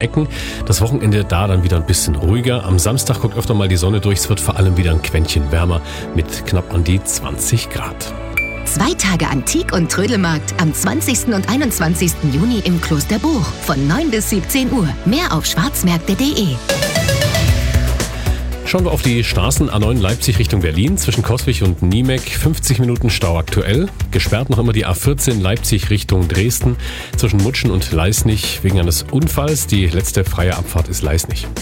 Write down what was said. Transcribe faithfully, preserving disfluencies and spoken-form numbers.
Ecken. Das Wochenende da dann wieder ein bisschen ruhiger. Am Samstag guckt öfter mal die Sonne durch. Es wird vor allem wieder ein Quäntchen wärmer mit knapp an die zwanzig Grad. Zwei Tage Antik- und Trödelmarkt am zwanzigsten und einundzwanzigsten Juni im Klosterbuch von neun bis siebzehn Uhr. Mehr auf schwarzmärkte punkt de. Schauen wir auf die Straßen A neun Leipzig Richtung Berlin. Zwischen Coswig und Niemek fünfzig Minuten Stau aktuell. Gesperrt noch immer die A vierzehn Leipzig Richtung Dresden. Zwischen Mutschen und Leisnig wegen eines Unfalls. Die letzte freie Abfahrt ist Leisnig.